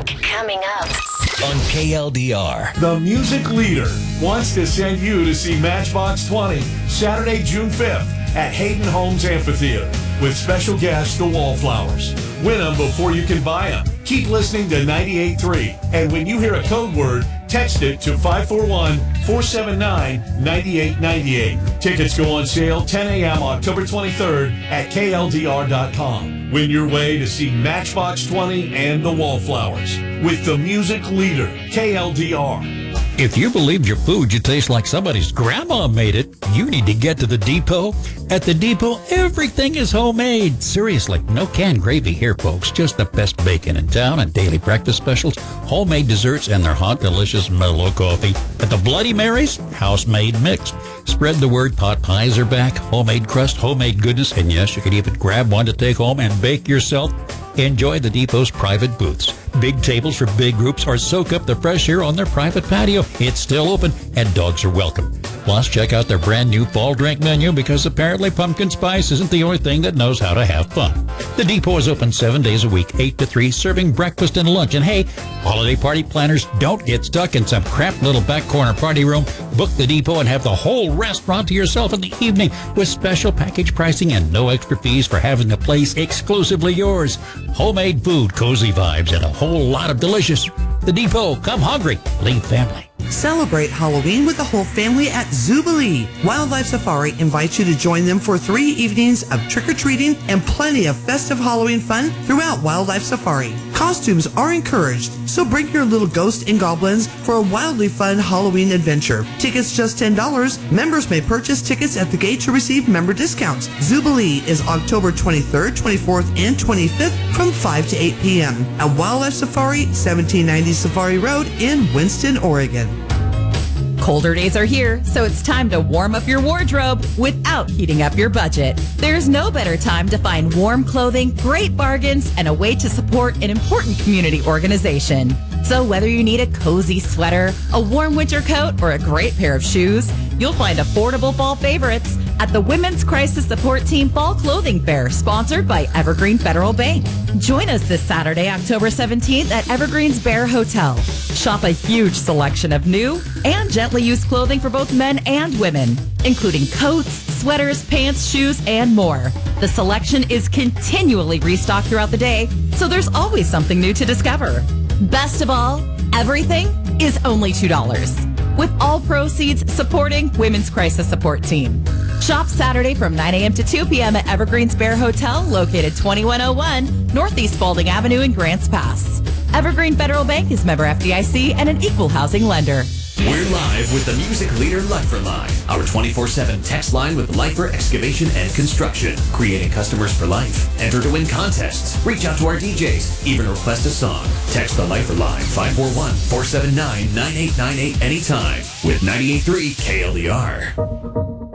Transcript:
Coming up on KLDR. The music leader wants to send you to see Matchbox 20 Saturday, June 5th at Hayden Homes Amphitheater with special guest, The Wallflowers. Win them before you can buy them. Keep listening to 98.3, and when you hear a code word, text it to 541-479-9898. Tickets go on sale 10 a.m. October 23rd at KLDR.com. Win your way to see Matchbox 20 and The Wallflowers with the music leader, KLDR. If you believed your food should taste like somebody's grandma made it, you need to get to the Depot. At the Depot, everything is homemade. Seriously, no canned gravy here, folks. Just the best bacon in town and daily breakfast specials, homemade desserts, and their hot, delicious mellow coffee. At the Bloody Marys, house-made mix. Spread the word, pot pies are back, homemade crust, homemade goodness, and yes, you can even grab one to take home and bake yourself. Enjoy the Depot's private booths. Big tables for big groups or soak up the fresh air on their private patio. It's still open and dogs are welcome. Plus, check out their brand new fall drink menu because apparently pumpkin spice isn't the only thing that knows how to have fun. The Depot is open 7 days a week, 8 to 3, serving breakfast and lunch. And hey, holiday party planners, don't get stuck in some crap little back corner party room. Book the Depot and have the whole restaurant to yourself in the evening with special package pricing and no extra fees for having the place exclusively yours. Homemade food, cozy vibes, and a whole lot of delicious. The Depot, come hungry, leave family. Celebrate Halloween with the whole family at Zubilee. Wildlife Safari invites you to join them for 3 evenings of trick-or-treating and plenty of festive Halloween fun throughout Wildlife Safari. Costumes are encouraged, so bring your little ghosts and goblins for a wildly fun Halloween adventure. Tickets just $10. Members may purchase tickets at the gate to receive member discounts. Zubilee is October 23rd, 24th, and 25th from 5 to 8 p.m. at Wildlife Safari, 1790 Safari Road in Winston, Oregon. Colder days are here, so it's time to warm up your wardrobe without heating up your budget. There's no better time to find warm clothing, great bargains, and a way to support an important community organization. So whether you need a cozy sweater, a warm winter coat, or a great pair of shoes, you'll find affordable fall favorites at the Women's Crisis Support Team Fall Clothing Fair, sponsored by Evergreen Federal Bank. Join us this Saturday, October 17th at Evergreen's Bear Hotel. Shop a huge selection of new and gently used clothing for both men and women, including coats, sweaters, pants, shoes, and more. The selection is continually restocked throughout the day, so there's always something new to discover. Best of all, everything is only $2, with all proceeds supporting Women's Crisis Support Team. Shop Saturday from 9 a.m. to 2 p.m. at Evergreen's Bear Hotel, located 2101 Northeast Spalding Avenue in Grants Pass. Evergreen Federal Bank is member FDIC and an equal housing lender. We're live with the music leader Lifer Line, our 24/7 text line with Lifer Excavation and Construction, creating customers for life. Enter to win contests, reach out to our DJs, even request a song. Text the Lifer Line 541-479-9898 anytime with 98.3 KLDR.